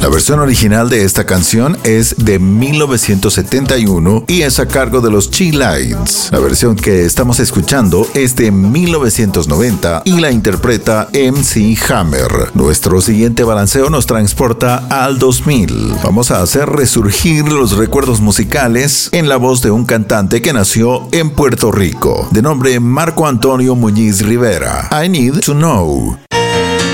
La versión original de esta canción es de 1971 y es a cargo de los Chi-Lites. La versión que estamos escuchando es de 1990 y la interpreta MC Hammer. Nuestro siguiente balanceo nos transporta al 2000. Vamos a hacer resurgir los recuerdos musicales en la voz de un cantante que nació en Puerto Rico, de nombre Marco Antonio Muñiz Rivera. I Need to Know.